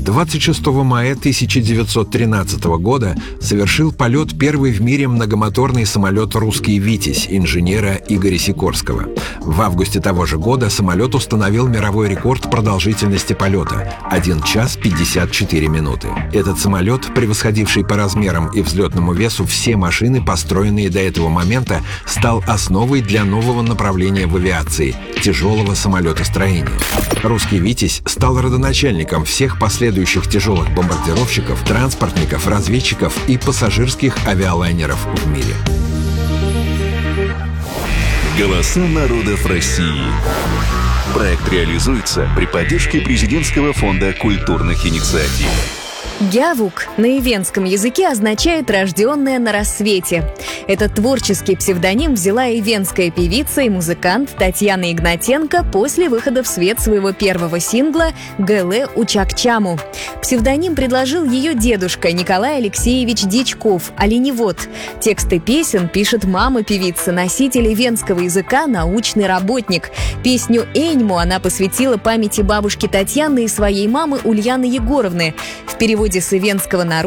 26 мая 1913 года совершил полет первый в мире многомоторный самолет «Русский Витязь» инженера Игоря Сикорского. В августе того же года самолет установил мировой рекорд продолжительности полета — 1 час 54 минуты. Этот самолет, превосходивший по размерам и взлетному весу все машины, построенные до этого момента, стал основой для нового направления в авиации — тяжелого самолетостроения. «Русский Витязь» стал родоначальником всех последующих тяжелых бомбардировщиков, транспортников, разведчиков и пассажирских авиалайнеров в мире. Голоса народов России. Проект реализуется при поддержке Президентского фонда культурных инициатив. Гявук на ивенском языке означает «рожденная на рассвете». Этот творческий псевдоним взяла ивенская певица и музыкант Татьяна Игнатенко после выхода в свет своего первого сингла «Гэлэ Учакчаму». Псевдоним предложил ее дедушка Николай Алексеевич Дичков, оленевод. Тексты песен пишет мама певицы, носитель ивенского языка, научный работник. Песню «Эньму» она посвятила памяти бабушки Татьяны и своей мамы Ульяны Егоровны. В переводе с ивенского на